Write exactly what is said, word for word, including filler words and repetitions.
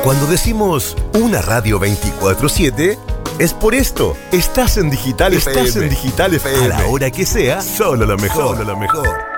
Cuando decimos una radio veinticuatro siete, es por esto. Estás en Digital Estás F M. en Digital F M. A la hora que sea, solo lo mejor. Solo lo mejor.